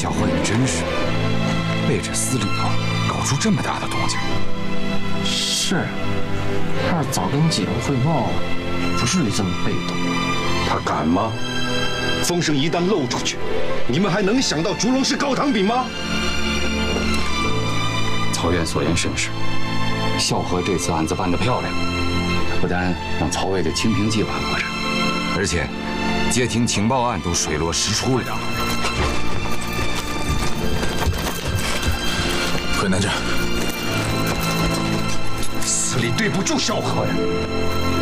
小何也真是背着司令头搞出这么大的动静。 是，要是早跟几人汇报，不至于这么被动。 他敢吗？风声一旦漏出去，你们还能想到烛龙是高堂炳吗？ 曹院所言甚是，孝和这次案子办得漂亮，不但让曹魏的清平计划破产，而且街亭情报案都水落石出了。 河南镇， 司礼对不住孝和呀！